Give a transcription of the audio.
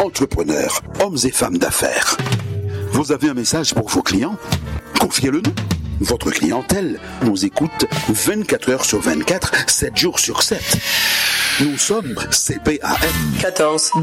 entrepreneurs, hommes et femmes d'affaires. Vous avez un message pour vos clients? Confiez-le-nous. Votre clientèle nous écoute 24 heures sur 24, 7 jours sur 7. Nous sommes CPAM 14